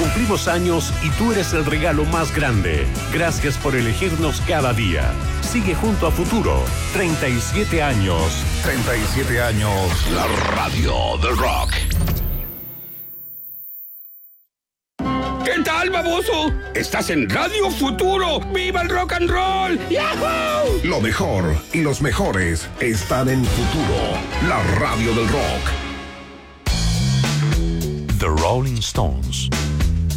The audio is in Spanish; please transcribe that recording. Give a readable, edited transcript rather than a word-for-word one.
Cumplimos años y tú eres el regalo más grande. Gracias por elegirnos cada día. Sigue junto a Futuro. 37 años. 37 años. La radio del rock. ¿Qué tal, baboso? Estás en Radio Futuro. ¡Viva el rock and roll! ¡Yahoo! Lo mejor y los mejores están en Futuro, la radio del rock. The Rolling Stones.